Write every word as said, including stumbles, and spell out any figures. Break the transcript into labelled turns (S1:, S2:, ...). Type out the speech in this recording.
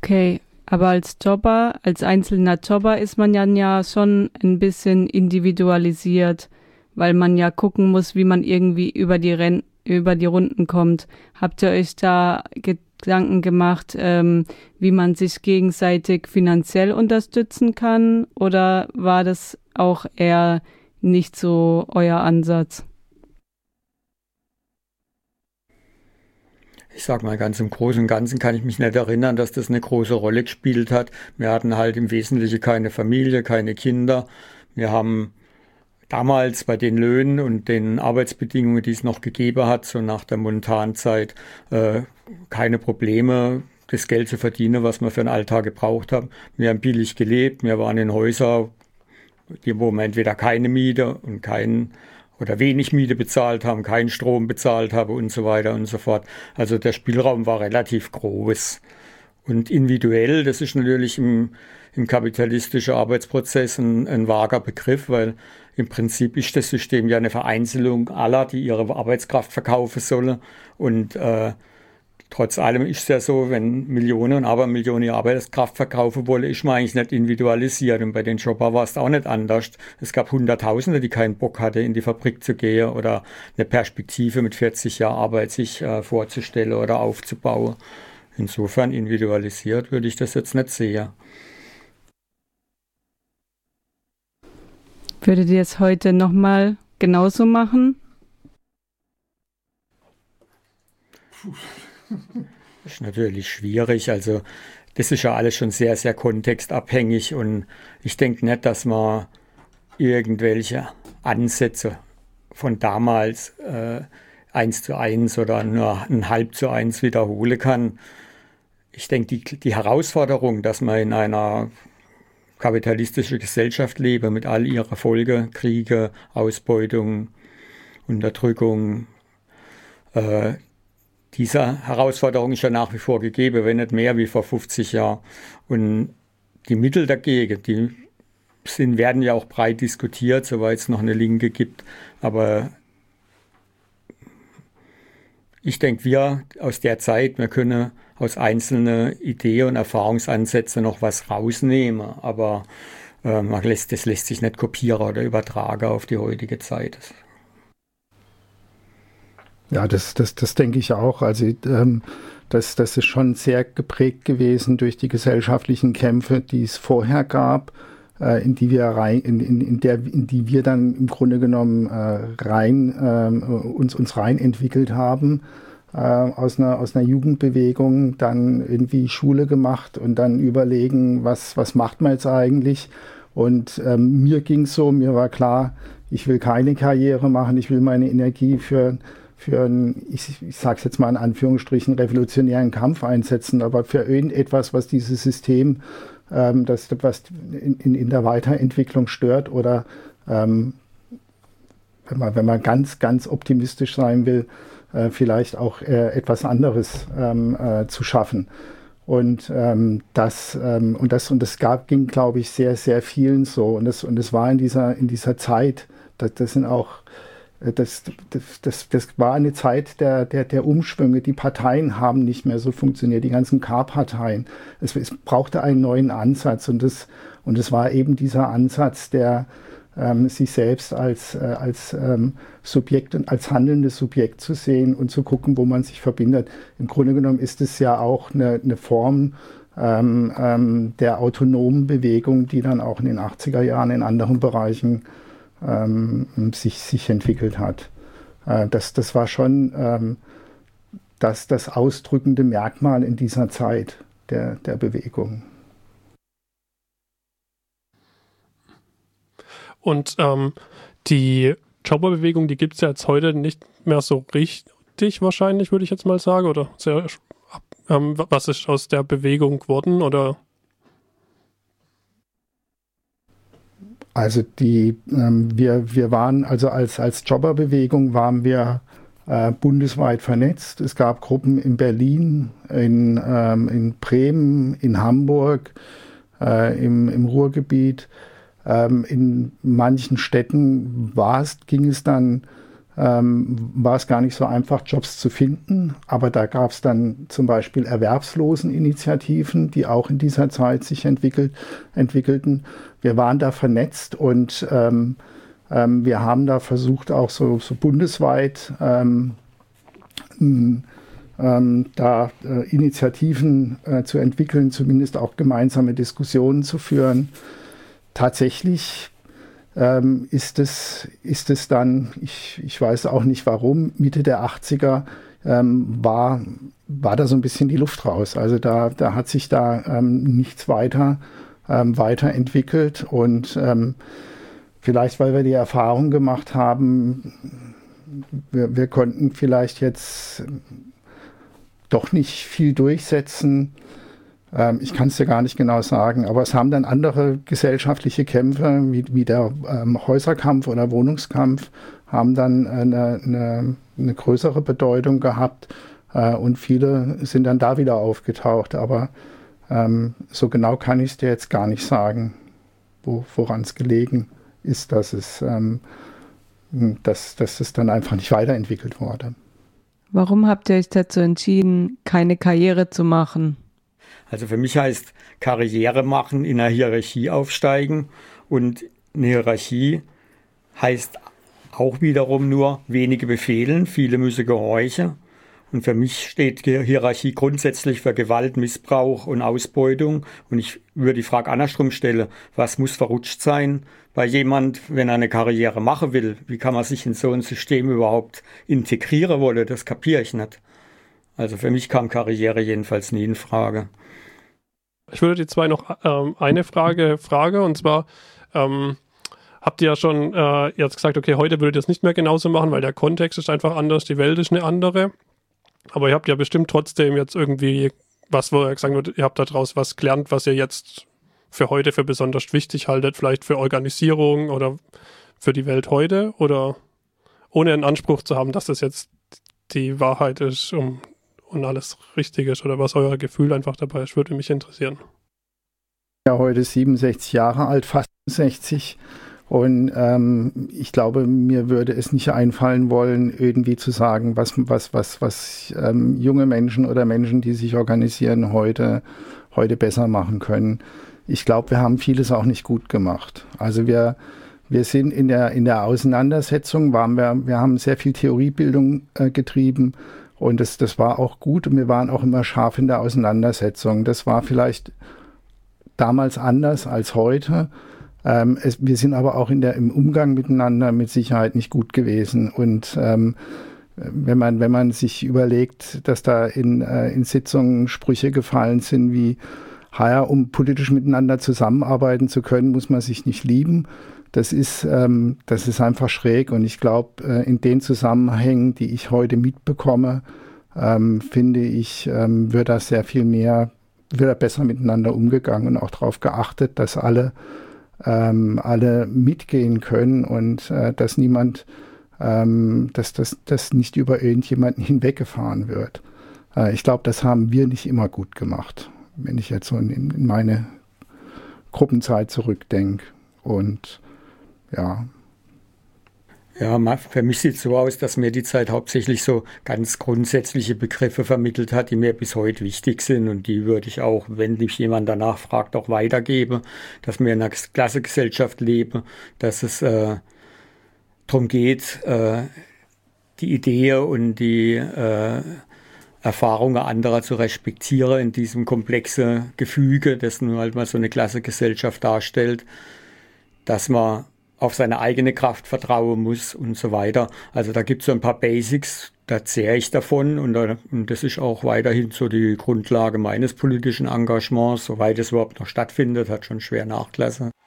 S1: Okay, aber als Jobber, als einzelner Jobber ist man ja, ja schon ein bisschen individualisiert, weil man ja gucken muss, wie man irgendwie über die Ren über die Runden kommt. Habt ihr euch da Gedanken gemacht, ähm, wie man sich gegenseitig finanziell unterstützen kann? Oder war das auch eher nicht so euer Ansatz?
S2: Ich sag mal, ganz im Großen und Ganzen kann ich mich nicht erinnern, dass das eine große Rolle gespielt hat. Wir hatten halt im Wesentlichen keine Familie, keine Kinder. Wir haben damals bei den Löhnen und den Arbeitsbedingungen, die es noch gegeben hat, so nach der Montanzeit, äh, keine Probleme, das Geld zu verdienen, was wir für den Alltag gebraucht haben. Wir haben billig gelebt, wir waren in Häusern, die wo wir entweder keine Miete und keinen oder wenig Miete bezahlt haben, keinen Strom bezahlt haben und so weiter und so fort. Also der Spielraum war relativ groß. Und individuell, das ist natürlich im, im kapitalistischen Arbeitsprozess ein, ein vager Begriff, weil im Prinzip ist das System ja eine Vereinzelung aller, die ihre Arbeitskraft verkaufen sollen. Und äh, trotz allem ist es ja so, wenn Millionen und Abermillionen ihre Arbeitskraft verkaufen wollen, ist man eigentlich nicht individualisiert. Und bei den Jobber war es auch nicht anders. Es gab Hunderttausende, die keinen Bock hatten, in die Fabrik zu gehen oder eine Perspektive mit vierzig Jahren Arbeit sich äh, vorzustellen oder aufzubauen. Insofern individualisiert würde ich das jetzt nicht sehen.
S1: Würdet ihr es heute nochmal genauso machen?
S2: Das ist natürlich schwierig. Also das ist ja alles schon sehr, sehr kontextabhängig und ich denke nicht, dass man irgendwelche Ansätze von damals äh, eins zu eins oder nur ein halb zu eins wiederholen kann. Ich denke, die, die Herausforderung, dass man in einer kapitalistischen Gesellschaft lebe mit all ihrer Folgen, Kriege, Ausbeutung, Unterdrückung, äh, diese Herausforderung ist ja nach wie vor gegeben, wenn nicht mehr wie vor fünfzig Jahren. Und die Mittel dagegen, die sind, werden ja auch breit diskutiert, soweit es noch eine Linke gibt. Aber ich denke, wir aus der Zeit, wir können aus einzelnen Ideen und Erfahrungsansätzen noch was rausnehmen. Aber äh, man lässt, das lässt sich nicht kopieren oder übertragen auf die heutige Zeit.
S3: Ja, das, das, das denke ich auch. Also ähm, das, das ist schon sehr geprägt gewesen durch die gesellschaftlichen Kämpfe, die es vorher gab, äh, in die wir rein, in, in, in der, in die wir dann im Grunde genommen äh, rein äh, uns uns rein entwickelt haben. Äh, aus einer aus einer Jugendbewegung dann irgendwie Schule gemacht und dann überlegen, was was macht man jetzt eigentlich? Und ähm, mir ging es so, mir war klar, ich will keine Karriere machen, ich will meine Energie für für einen, ich, ich sage es jetzt mal in Anführungsstrichen, revolutionären Kampf einsetzen, aber für irgendetwas, was dieses System, ähm, das was in, in, in der Weiterentwicklung stört oder ähm, wenn man, wenn man ganz, ganz optimistisch sein will, äh, vielleicht auch äh, etwas anderes ähm, äh, zu schaffen. Und ähm, das ähm, und das und das gab, ging, glaube ich, sehr, sehr vielen so. Und das und das war in dieser in dieser Zeit. Das, das sind auch Das, das, das, das war eine Zeit der, der, der Umschwünge. Die Parteien haben nicht mehr so funktioniert, die ganzen K-Parteien. Es, es brauchte einen neuen Ansatz und es und es war eben dieser Ansatz, der ähm, sich selbst als, äh, als ähm, Subjekt und als handelndes Subjekt zu sehen und zu gucken, wo man sich verbindet. Im Grunde genommen ist es ja auch eine, eine Form ähm, ähm, der autonomen Bewegung, die dann auch in den achtziger Jahren in anderen Bereichen Ähm, sich, sich entwickelt hat. Äh, das, das war schon ähm, das, das ausdrückende Merkmal in dieser Zeit der, der Bewegung.
S4: Und ähm, die Jobberbewegung, die gibt es ja jetzt heute nicht mehr so richtig wahrscheinlich, würde ich jetzt mal sagen. Oder sehr, ähm, was ist aus der Bewegung geworden? Oder
S3: Also die, ähm, wir, wir waren, also als, als Jobberbewegung waren wir äh, bundesweit vernetzt. Es gab Gruppen in Berlin, in, ähm, in Bremen, in Hamburg, äh, im, im Ruhrgebiet. Ähm, in manchen Städten war es, ging es dann ähm, war es gar nicht so einfach, Jobs zu finden. Aber da gab es dann zum Beispiel Erwerbsloseninitiativen, die auch in dieser Zeit sich entwickelt, entwickelten. Wir waren da vernetzt und ähm, ähm, wir haben da versucht, auch so, so bundesweit ähm, ähm, da äh, Initiativen äh, zu entwickeln, zumindest auch gemeinsame Diskussionen zu führen. Tatsächlich ähm, ist es, ist es dann, ich, ich weiß auch nicht warum, Mitte der achtziger ähm, war, war da so ein bisschen die Luft raus. Also da, da hat sich da ähm, nichts weiter, ähm, weiterentwickelt und ähm, vielleicht, weil wir die Erfahrung gemacht haben, wir, wir konnten vielleicht jetzt doch nicht viel durchsetzen. Ähm, ich kann es dir gar nicht genau sagen, aber es haben dann andere gesellschaftliche Kämpfe, wie, wie der ähm, Häuserkampf oder Wohnungskampf, haben dann eine, eine, eine größere Bedeutung gehabt äh, und viele sind dann da wieder aufgetaucht. Aber ähm, so genau kann ich es dir jetzt gar nicht sagen, wo, woran es gelegen ist, dass es, ähm, dass, dass es dann einfach nicht weiterentwickelt wurde.
S1: Warum habt ihr euch dazu entschieden, keine Karriere zu machen?
S2: Also für mich heißt Karriere machen in einer Hierarchie aufsteigen und eine Hierarchie heißt auch wiederum nur wenige befehlen, viele müssen gehorchen. Und für mich steht Hierarchie grundsätzlich für Gewalt, Missbrauch und Ausbeutung. Und ich würde die Frage andersrum stellen, was muss verrutscht sein bei jemand, wenn er eine Karriere machen will? Wie kann man sich in so ein System überhaupt integrieren wollen? Das kapiere ich nicht. Also für mich kam Karriere jedenfalls nie in Frage.
S4: Ich würde die zwei noch ähm, eine Frage fragen, und zwar ähm, habt ihr ja schon äh, jetzt gesagt, okay, heute würdet ihr es nicht mehr genauso machen, weil der Kontext ist einfach anders, die Welt ist eine andere. Aber ihr habt ja bestimmt trotzdem jetzt irgendwie was, wo ihr gesagt habt, ihr habt daraus was gelernt, was ihr jetzt für heute für besonders wichtig haltet, vielleicht für Organisierung oder für die Welt heute, oder ohne einen Anspruch zu haben, dass das jetzt die Wahrheit ist und, und alles richtig ist, oder was euer Gefühl einfach dabei ist, würde mich interessieren.
S3: Ja, heute siebenundsechzig Jahre alt, fast sechzig. Und ähm, ich glaube, mir würde es nicht einfallen wollen, irgendwie zu sagen, was, was, was, was ähm, junge Menschen oder Menschen, die sich organisieren, heute, heute besser machen können. Ich glaube, wir haben vieles auch nicht gut gemacht. Also wir, wir sind in der, in der Auseinandersetzung, waren wir, wir haben sehr viel Theoriebildung äh, getrieben und das, das war auch gut und wir waren auch immer scharf in der Auseinandersetzung. Das war vielleicht damals anders als heute. Ähm, es, wir sind aber auch in der, im Umgang miteinander mit Sicherheit nicht gut gewesen. Und ähm, wenn man, wenn man sich überlegt, dass da in, äh, in Sitzungen Sprüche gefallen sind wie, ja, um politisch miteinander zusammenarbeiten zu können, muss man sich nicht lieben. Das ist, ähm, das ist einfach schräg. Und ich glaube, äh, in den Zusammenhängen, die ich heute mitbekomme, ähm, finde ich, ähm, wird da sehr viel mehr, wird da besser miteinander umgegangen und auch darauf geachtet, dass alle Ähm, alle mitgehen können und äh, dass niemand, ähm, dass das dass nicht über irgendjemanden hinweggefahren wird. Äh, ich glaube, das haben wir nicht immer gut gemacht, wenn ich jetzt so in, in meine Gruppenzeit zurückdenke. Und ja.
S2: Ja, für mich sieht es so aus, dass mir die Zeit hauptsächlich so ganz grundsätzliche Begriffe vermittelt hat, die mir bis heute wichtig sind, und die würde ich auch, wenn mich jemand danach fragt, auch weitergeben, dass wir in einer Klassengesellschaft leben, dass es äh, darum geht, äh, die Ideen und die äh, Erfahrungen anderer zu respektieren in diesem komplexen Gefüge, das nun halt mal so eine Klassengesellschaft darstellt, dass man auf seine eigene Kraft vertrauen muss und so weiter. Also da gibt es so ein paar Basics, da zehre ich davon, und, da, und das ist auch weiterhin so die Grundlage meines politischen Engagements, soweit es überhaupt noch stattfindet, hat schon schwer Nachklasse.